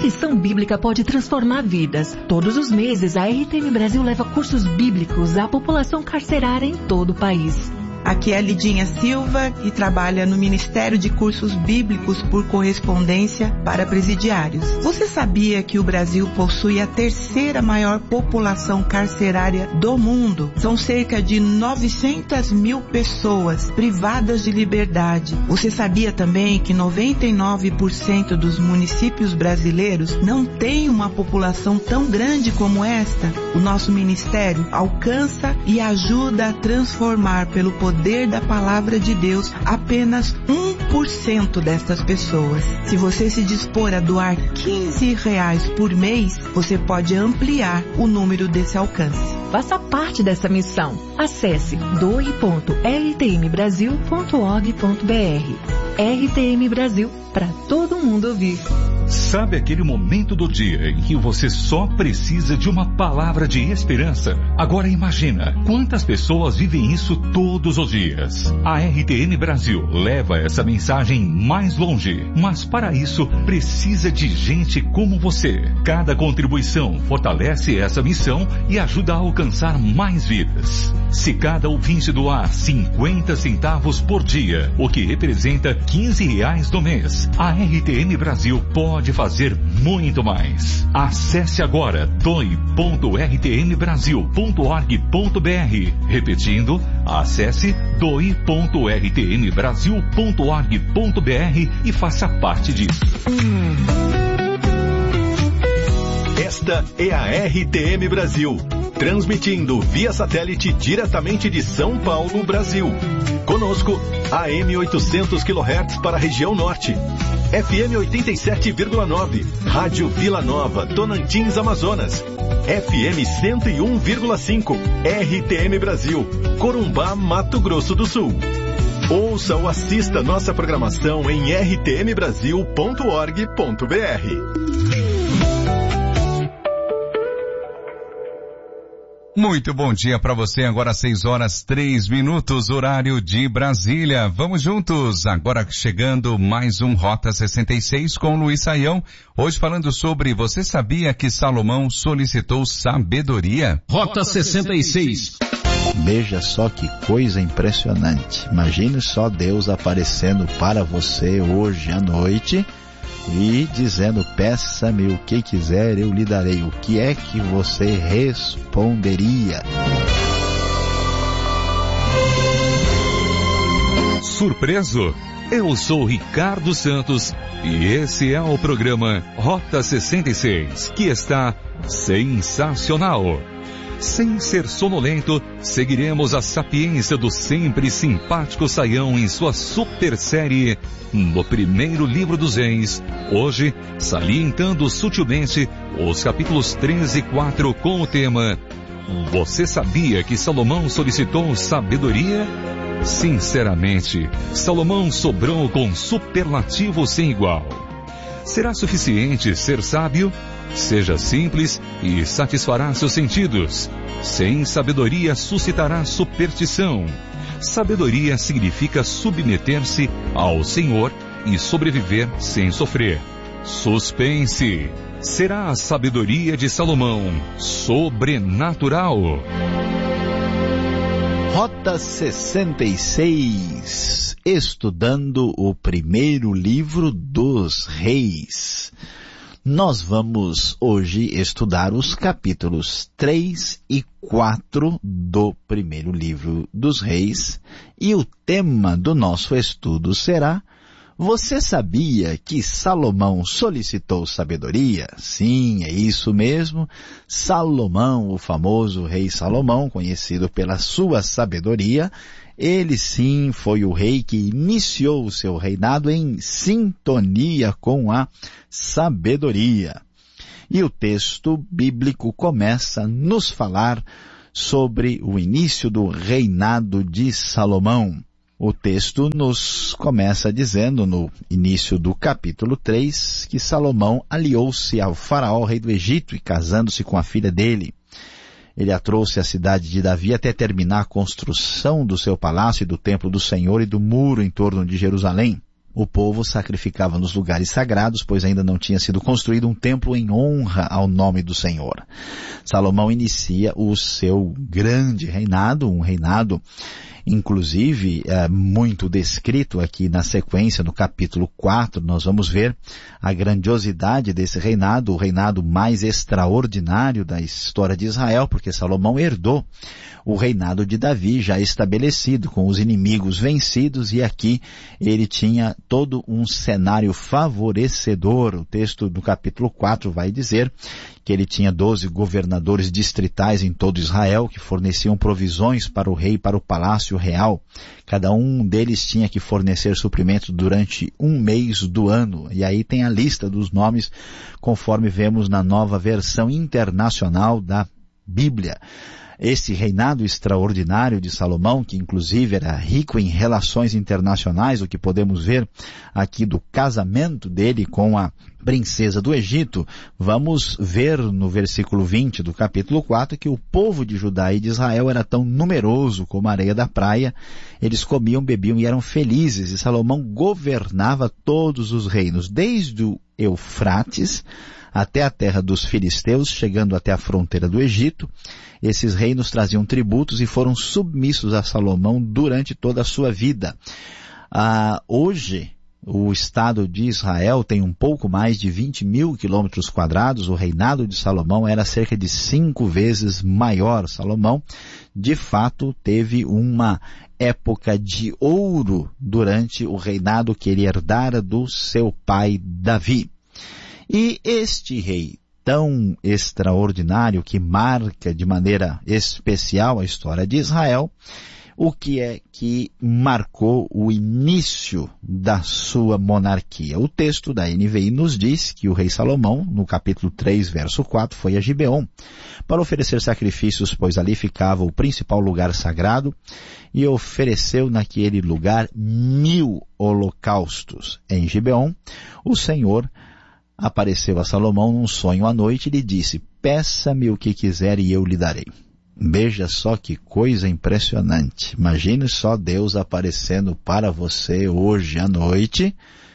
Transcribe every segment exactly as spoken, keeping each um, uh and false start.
lição bíblica pode transformar vidas. Todos os meses, a R T M Brasil leva cursos bíblicos à população carcerária em todo o país. Aqui é a Lidinha Silva, que trabalha no Ministério de Cursos Bíblicos por Correspondência para Presidiários. Você sabia que o Brasil possui a terceira maior população carcerária do mundo? São cerca de novecentas mil pessoas privadas de liberdade. Você sabia também que noventa e nove por cento dos municípios brasileiros não têm uma população tão grande como esta? O nosso ministério alcança e ajuda a transformar pelo poder poder da palavra de Deus apenas um por cento destas pessoas. Se você se dispor a doar quinze reais por mês, você pode ampliar o número desse alcance. Faça parte dessa missão. Acesse doe ponto r t m brasil ponto org ponto b r. R T M Brasil, para todo mundo ouvir. Sabe aquele momento do dia em que você só precisa de uma palavra de esperança? Agora imagina quantas pessoas vivem isso todos os dias. A R T M Brasil leva essa mensagem mais longe, mas para isso precisa de gente como você. Cada contribuição fortalece essa missão e ajuda a alcançar mais vidas. Se cada ouvinte doar cinquenta centavos por dia, o que representa quinze reais do mês, a R T M Brasil pode pode fazer muito mais. Acesse agora doe ponto r t m brasil ponto org ponto b r. Repetindo, acesse doe ponto r t m brasil ponto org ponto b r e faça parte disso. Esta é a R T M Brasil, transmitindo via satélite diretamente de São Paulo, Brasil. Conosco, A M oitocentos quilohertz para a região norte, F M oitenta e sete vírgula nove, Rádio Vila Nova, Tonantins, Amazonas, F M cento e um vírgula cinco, R T M Brasil, Corumbá, Mato Grosso do Sul. Ouça ou assista nossa programação em r t m brasil ponto org ponto b r. Muito bom dia para você, agora seis horas três minutos, horário de Brasília. Vamos juntos, agora chegando mais um Rota sessenta e seis com Luiz Saião. Hoje falando sobre, você sabia que Salomão solicitou sabedoria? Rota sessenta e seis. Veja só que coisa impressionante. Imagine só Deus aparecendo para você hoje à noite e dizendo, peça-me o que quiser, eu lhe darei. O que é que você responderia? Surpreso? Eu sou Ricardo Santos e esse é o programa Rota sessenta e seis, que está sensacional. Sem ser sonolento, seguiremos a sapiência do sempre simpático Saião em sua super série No Primeiro Livro dos Reis, hoje salientando sutilmente os capítulos três e quatro com o tema Você sabia que Salomão solicitou sabedoria? Sinceramente, Salomão sobrou com superlativo sem igual. Será suficiente ser sábio? Seja simples e satisfará seus sentidos. Sem sabedoria suscitará superstição. Sabedoria significa submeter-se ao Senhor e sobreviver sem sofrer. Suspense. Será a sabedoria de Salomão sobrenatural? Rota sessenta e seis, estudando o primeiro livro dos reis. Nós vamos hoje estudar os capítulos três e quatro do primeiro livro dos reis e o tema do nosso estudo será: você sabia que Salomão solicitou sabedoria? Sim, é isso mesmo. Salomão, o famoso rei Salomão, conhecido pela sua sabedoria, ele sim foi o rei que iniciou o seu reinado em sintonia com a sabedoria. E o texto bíblico começa a nos falar sobre o início do reinado de Salomão. O texto nos começa dizendo, no início do capítulo três, que Salomão aliou-se ao faraó, rei do Egito, e casando-se com a filha dele. Ele a trouxe à cidade de Davi até terminar a construção do seu palácio e do templo do Senhor e do muro em torno de Jerusalém. o povo sacrificava nos lugares sagrados, pois ainda não tinha sido construído um templo em honra ao nome do Senhor. Salomão inicia o seu grande reinado, um reinado inclusive é, muito descrito aqui na sequência, no capítulo quatro, nós vamos ver a grandiosidade desse reinado, o reinado mais extraordinário da história de Israel, porque Salomão herdou o reinado de Davi já estabelecido, com os inimigos vencidos, e aqui ele tinha todo um cenário favorecedor. O texto do capítulo quatro vai dizer que ele tinha doze governadores distritais em todo Israel, que forneciam provisões para o rei e para o palácio real. Cada um deles tinha que fornecer suprimentos durante um mês do ano. E aí tem a lista dos nomes, conforme vemos na nova versão internacional da Bíblia. Esse reinado extraordinário de Salomão, que inclusive era rico em relações internacionais, o que podemos ver aqui do casamento dele com a princesa do Egito, vamos ver no versículo vinte do capítulo quatro que o povo de Judá e de Israel era tão numeroso como a areia da praia. Eles comiam, bebiam e eram felizes, e Salomão governava todos os reinos, desde o Eufrates até a terra dos filisteus, chegando até a fronteira do Egito. Esses reinos traziam tributos e foram submissos a Salomão durante toda a sua vida. Ah, hoje, o Estado de Israel tem um pouco mais de vinte mil quilômetros quadrados. O reinado de Salomão era cerca de cinco vezes maior. Salomão, de fato, teve uma época de ouro durante o reinado que ele herdara do seu pai Davi. E este rei tão extraordinário, que marca de maneira especial a história de Israel, o que é que marcou o início da sua monarquia? O texto da N V I nos diz que o rei Salomão, no capítulo três, verso quatro, foi a Gibeon para oferecer sacrifícios, pois ali ficava o principal lugar sagrado, e ofereceu naquele lugar mil holocaustos. Em Gibeon, o Senhor apareceu a Salomão num sonho à noite e lhe disse: peça-me o que quiser e eu lhe darei. Veja só que coisa impressionante. Imagine só Deus aparecendo para você hoje à noite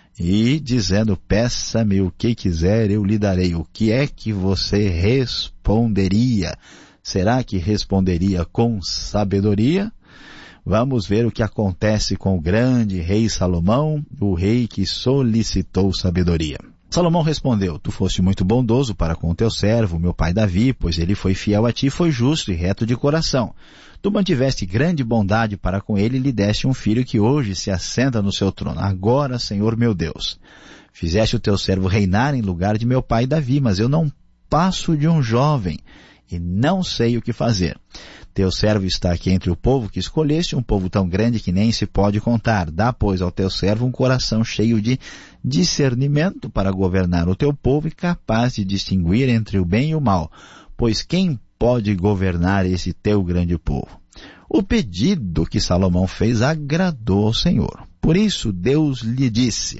e dizendo: peça-me o que quiser, eu lhe darei. O que é que você responderia? Será que responderia com sabedoria? Vamos ver o que acontece com o grande rei Salomão, o rei que solicitou sabedoria. Salomão respondeu: tu foste muito bondoso para com o teu servo, meu pai Davi, pois ele foi fiel a ti, foi justo e reto de coração. Tu mantiveste grande bondade para com ele e lhe deste um filho que hoje se assenta no seu trono. Agora, Senhor meu Deus, fizeste o teu servo reinar em lugar de meu pai Davi, mas eu não passo de um jovem e não sei o que fazer. Teu servo está aqui entre o povo que escolheste, um povo tão grande que nem se pode contar. Dá, pois, ao teu servo um coração cheio de discernimento para governar o teu povo e capaz de distinguir entre o bem e o mal. Pois quem pode governar esse teu grande povo? O pedido que Salomão fez agradou ao Senhor. Por isso Deus lhe disse: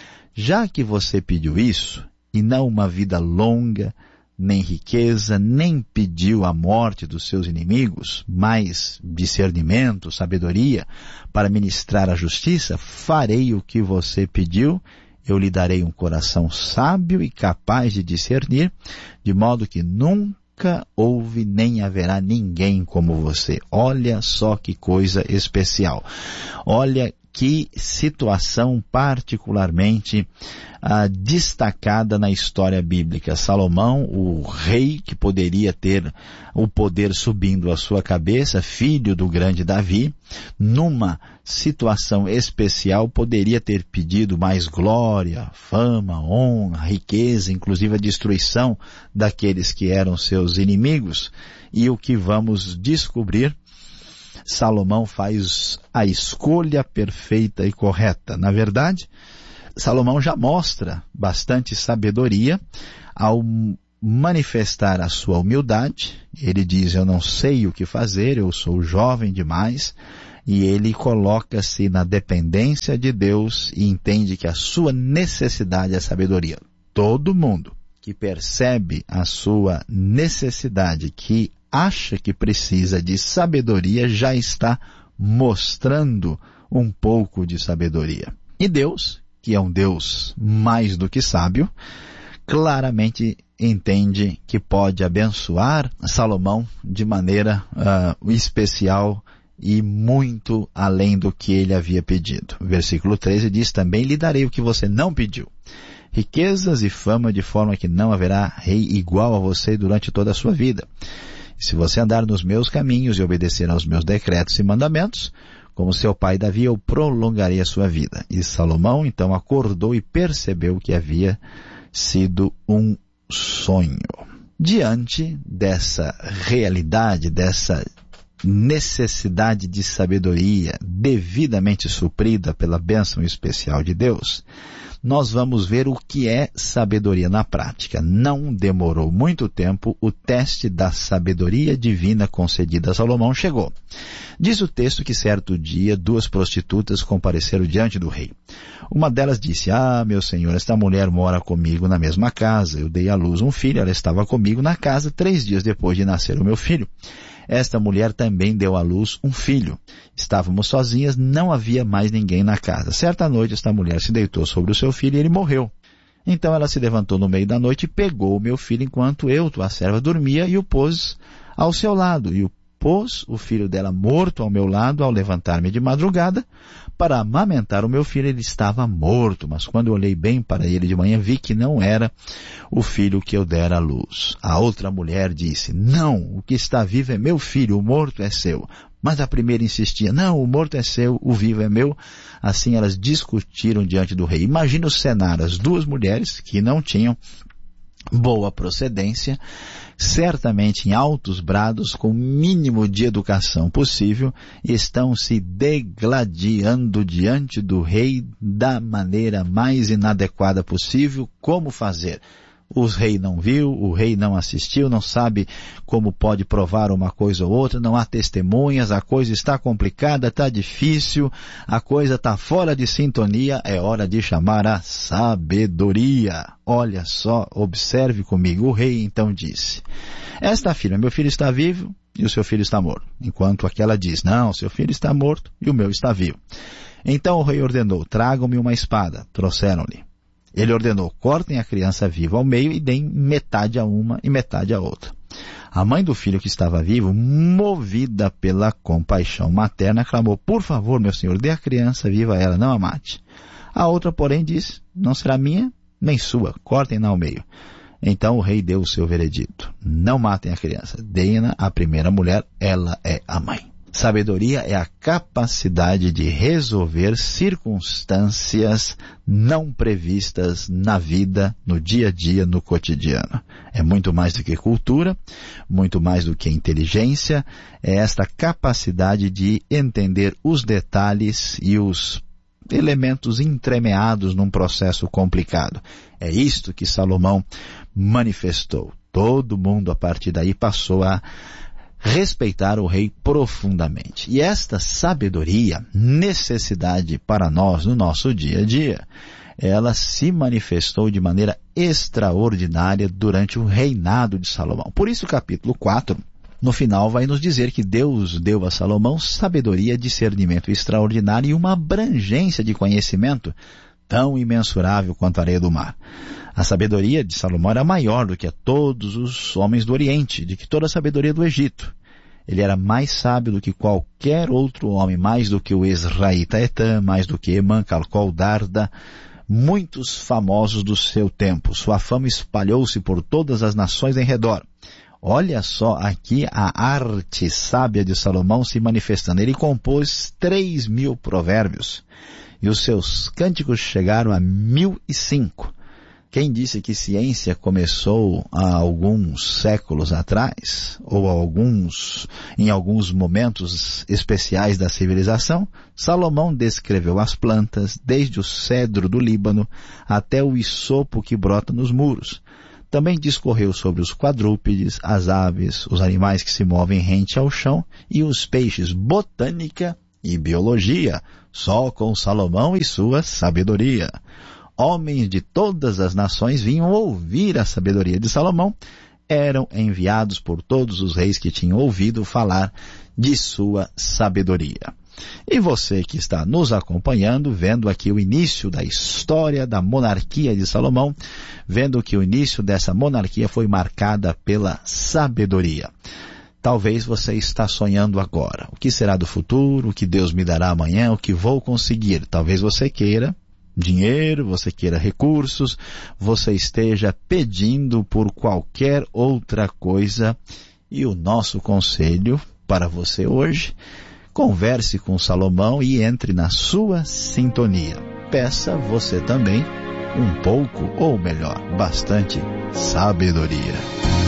já que você pediu isso, e não uma vida longa, nem riqueza, nem pediu a morte dos seus inimigos, mas discernimento, sabedoria, para ministrar a justiça, farei o que você pediu, eu lhe darei um coração sábio e capaz de discernir, de modo que nunca houve nem haverá ninguém como você. Olha só que coisa especial. Olha que situação particularmente ah, destacada na história bíblica. Salomão, o rei que poderia ter o poder subindo à sua cabeça, filho do grande Davi, numa situação especial poderia ter pedido mais glória, fama, honra, riqueza, inclusive a destruição daqueles que eram seus inimigos. E o que vamos descobrir? Salomão faz a escolha perfeita e correta. Na verdade, Salomão já mostra bastante sabedoria ao manifestar a sua humildade. Ele diz: eu não sei o que fazer, eu sou jovem demais. E ele coloca-se na dependência de Deus e entende que a sua necessidade é sabedoria. Todo mundo que percebe a sua necessidade, que acha que precisa de sabedoria, já está mostrando um pouco de sabedoria. E Deus, que é um Deus mais do que sábio, claramente entende que pode abençoar Salomão de maneira uh, especial e muito além do que ele havia pedido. Versículo treze diz: também lhe darei o que você não pediu, riquezas e fama, de forma que não haverá rei igual a você durante toda a sua vida. E se você andar nos meus caminhos e obedecer aos meus decretos e mandamentos, como seu pai Davi, eu prolongarei a sua vida. E Salomão então acordou e percebeu que havia sido um sonho. Diante dessa realidade, dessa necessidade de sabedoria devidamente suprida pela bênção especial de Deus, nós vamos ver o que é sabedoria na prática. Não demorou muito tempo, o teste da sabedoria divina concedida a Salomão chegou. Diz o texto que certo dia duas prostitutas compareceram diante do rei. Uma delas disse: ah, meu senhor, esta mulher mora comigo na mesma casa. Eu dei à luz um filho, ela estava comigo na casa três dias depois de nascer o meu filho. Esta mulher também deu à luz um filho. Estávamos sozinhas, não havia mais ninguém na casa. Certa noite, esta mulher se deitou sobre o seu filho e ele morreu. Então ela se levantou no meio da noite e pegou o meu filho enquanto eu, tua serva, dormia, e o pôs ao seu lado. E o pôs o filho dela morto ao meu lado ao levantar-me de madrugada para amamentar o meu filho. Ele estava morto, mas quando eu olhei bem para ele de manhã, vi que não era o filho que eu dera à luz. A outra mulher disse: não, o que está vivo é meu filho, o morto é seu. Mas a primeira insistia: não, o morto é seu, o vivo é meu. Assim elas discutiram diante do rei. Imagina o cenário: as duas mulheres que não tinham boa procedência, certamente em altos brados, com o mínimo de educação possível, estão se degladiando diante do rei da maneira mais inadequada possível. Como fazer? O rei não viu, o rei não assistiu, não sabe como pode provar uma coisa ou outra, não há testemunhas, a coisa está complicada, está difícil, a coisa está fora de sintonia. É hora de chamar a sabedoria. Olha só, observe comigo. O rei então disse: esta filha, meu filho está vivo e o seu filho está morto. Enquanto aquela diz: não, seu filho está morto e o meu está vivo. Então o rei ordenou: tragam-me uma espada. Trouxeram-lhe. Ele ordenou: cortem a criança viva ao meio e deem metade a uma e metade a outra. A mãe do filho que estava vivo, movida pela compaixão materna, clamou: por favor, meu senhor, dê a criança viva a ela, não a mate. A outra, porém, disse: não será minha nem sua, cortem-na ao meio. Então o rei deu o seu veredito: não matem a criança, deem-na à primeira mulher, ela é a mãe. Sabedoria é a capacidade de resolver circunstâncias não previstas na vida, no dia a dia, no cotidiano. É muito mais do que cultura, muito mais do que inteligência, é esta capacidade de entender os detalhes e os elementos entremeados num processo complicado. É isto que Salomão manifestou. Todo mundo a partir daí passou a respeitar o rei profundamente. E esta sabedoria, necessidade para nós no nosso dia a dia, ela se manifestou de maneira extraordinária durante o reinado de Salomão. Por isso o capítulo quatro, no final, vai nos dizer que Deus deu a Salomão sabedoria, discernimento extraordinário e uma abrangência de conhecimento tão imensurável quanto a areia do mar. A sabedoria de Salomão era maior do que a todos os homens do Oriente, de que toda a sabedoria do Egito. Ele era mais sábio do que qualquer outro homem, mais do que o Esraíta Etã, mais do que Emã, Calcol, Darda, muitos famosos do seu tempo. Sua fama espalhou-se por todas as nações em redor. Olha só aqui a arte sábia de Salomão se manifestando. Ele compôs três mil provérbios e os seus cânticos chegaram a mil e cinco. Quem disse que ciência começou há alguns séculos atrás, ou alguns, em alguns momentos especiais da civilização? Salomão descreveu as plantas, desde o cedro do Líbano até o isopo que brota nos muros. Também discorreu sobre os quadrúpedes, as aves, os animais que se movem rente ao chão e os peixes, botânica e biologia, só com Salomão e sua sabedoria. Homens de todas as nações vinham ouvir a sabedoria de Salomão, eram enviados por todos os reis que tinham ouvido falar de sua sabedoria. E você que está nos acompanhando, vendo aqui o início da história da monarquia de Salomão, vendo que o início dessa monarquia foi marcada pela sabedoria. Talvez você está sonhando agora. O que será do futuro? O que Deus me dará amanhã? O que vou conseguir? Talvez você queira dinheiro, você queira recursos, você esteja pedindo por qualquer outra coisa. E o nosso conselho para você hoje, converse com Salomão e entre na sua sintonia. Peça você também um pouco, ou melhor, bastante sabedoria.